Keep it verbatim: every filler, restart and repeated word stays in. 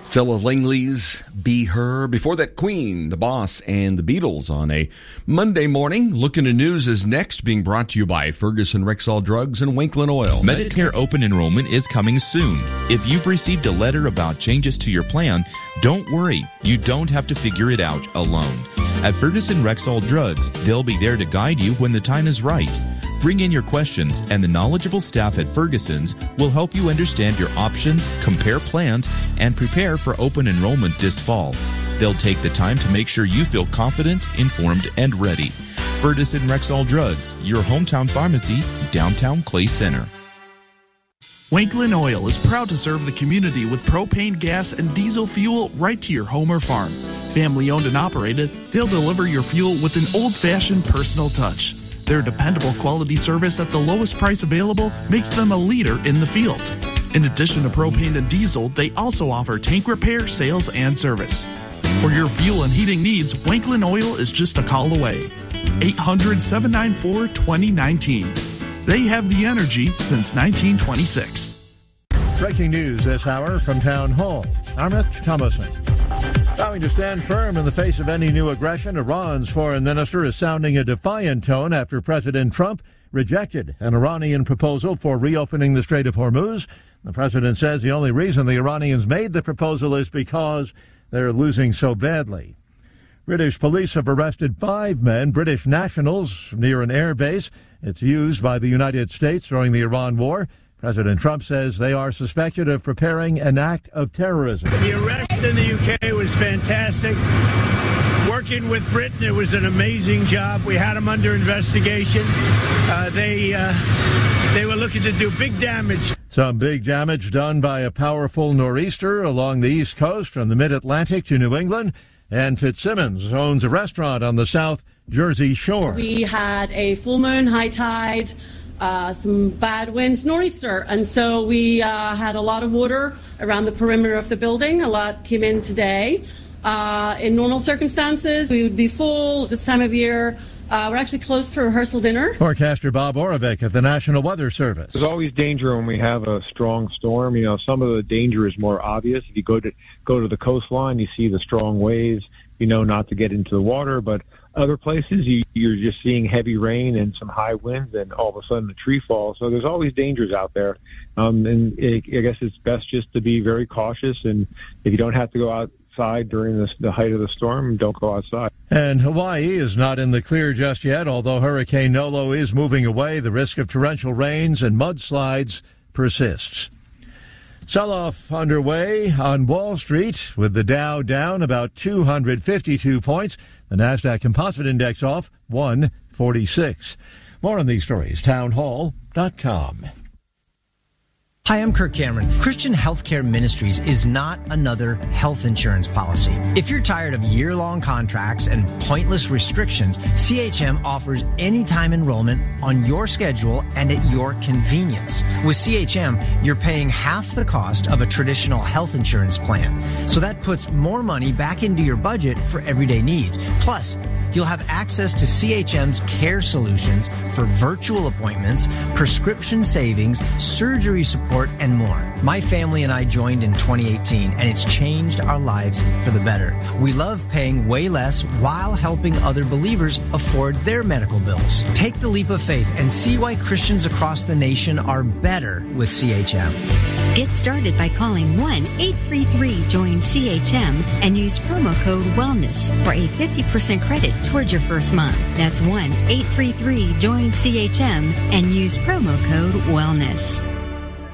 Cilla Langley's Be Her. Before that, Queen, The Boss, and The Beatles on a Monday morning. Looking to News is next, being brought to you by Ferguson Rexall Drugs and Winklin Oil. Medicare open enrollment is coming soon. If you've received a letter about changes to your plan, don't worry. You don't have to figure it out alone. At Ferguson Rexall Drugs, they'll be there to guide you when the time is right. Bring in your questions, and the knowledgeable staff at Ferguson's will help you understand your options, compare plans, and prepare for open enrollment this fall. They'll take the time to make sure you feel confident, informed, and ready. Ferguson Rexall Drugs, your hometown pharmacy, downtown Clay Center. Winklin Oil is proud to serve the community with propane, gas, and diesel fuel right to your home or farm. Family owned and operated, they'll deliver your fuel with an old-fashioned personal touch. Their dependable quality service at the lowest price available makes them a leader in the field. In addition to propane and diesel, they also offer tank repair, sales, and service. For your fuel and heating needs, Winklin Oil is just a call away. eight hundred, seven nine four, two oh one nine. They have the energy since nineteen twenty-six. Breaking news this hour from Town Hall. I'm Rich Thomason. Vowing to stand firm in the face of any new aggression, Iran's foreign minister is sounding a defiant tone after President Trump rejected an Iranian proposal for reopening the Strait of Hormuz. The president says the only reason the Iranians made the proposal is because they're losing so badly. British police have arrested five men, British nationals, near an air base. It's used by the United States during the Iran war. President Trump says they are suspected of preparing an act of terrorism. The arrest in the U K was fantastic. Working with Britain, it was an amazing job. We had them under investigation. Uh, they uh, they were looking to do big damage. Some big damage done by a powerful nor'easter along the East Coast from the mid-Atlantic to New England. And Fitzsimmons owns a restaurant on the South Jersey Shore. We had a full moon, high tide, Uh, some bad winds, nor'easter, and so we uh, had a lot of water around the perimeter of the building. A lot came in today. Uh, in normal circumstances, we would be full this time of year. Uh, we're actually closed for rehearsal dinner. Forecaster Bob Oravec of the National Weather Service. There's always danger when we have a strong storm. You know, some of the danger is more obvious. If you go to go to the coastline, you see the strong waves. You know not to get into the water, but other places, you, you're just seeing heavy rain and some high winds, and all of a sudden a tree falls. So there's always dangers out there. Um, and it, I guess it's best just to be very cautious. And if you don't have to go outside during this, the height of the storm, don't go outside. And Hawaii is not in the clear just yet, although Hurricane Nolo is moving away. The risk of torrential rains and mudslides persists. Sell-off underway on Wall Street with the Dow down about two hundred fifty-two points. The NASDAQ Composite Index off one forty-six. More on these stories, town hall dot com. Hi, I'm Kirk Cameron. Christian Healthcare Ministries is not another health insurance policy. If you're tired of year-long contracts and pointless restrictions, C H M offers anytime enrollment on your schedule and at your convenience. With C H M, you're paying half the cost of a traditional health insurance plan. So that puts more money back into your budget for everyday needs. Plus, you'll have access to C H M's care solutions for virtual appointments, prescription savings, surgery support, and more. My family and I joined in twenty eighteen, and it's changed our lives for the better. We love paying way less while helping other believers afford their medical bills. Take the leap of faith and see why Christians across the nation are better with C H M. Get started by calling one eight three three join C H M and use promo code WELLNESS for a fifty percent credit towards your first month. That's one eight three three join C H M and use promo code WELLNESS.